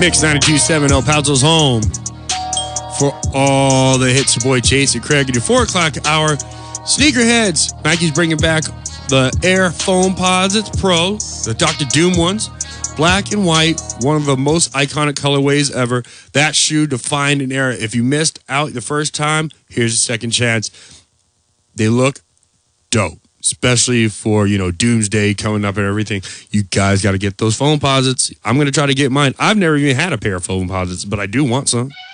Mix 92.7 El Paso's home for all the hits. Your boy Chase and Craig in your 4 o'clock hour. Sneakerheads. Nike's bringing back the Air Foamposites Pro, the Dr. Doom ones. Black and white, one of the most iconic colorways ever. That shoe defined an era. If you missed out the first time, here's a second chance. They look dope, especially for, Doomsday coming up and everything. You guys got to get those Foamposites. I'm going to try to get mine. I've never even had a pair of Foamposites, but I do want some.